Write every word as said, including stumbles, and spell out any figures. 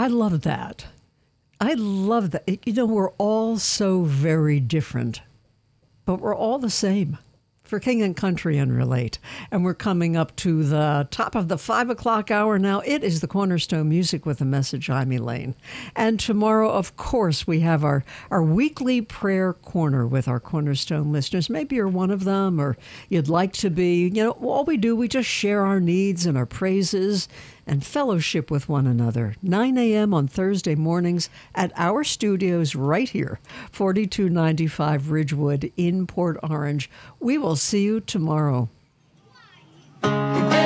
I love that. I love that. You know, we're all so very different, but we're all the same. For King and Country and Relate. And we're coming up to the top of the five o'clock hour now. It is the Cornerstone Music with a Message. I'm Elaine. And tomorrow, of course, we have our, our weekly prayer corner with our Cornerstone listeners. Maybe you're one of them or you'd like to be. You know, all we do, we just share our needs and our praises and fellowship with one another. nine a.m. on Thursday mornings at our studios right here, forty-two ninety-five Ridgewood in Port Orange. We will see you tomorrow.